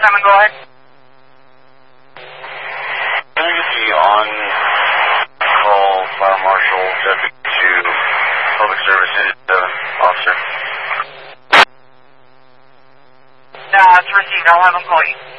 Simon, go ahead. Can I get the on-call fire marshal W2 public services officer? It's received. I'll have him call you.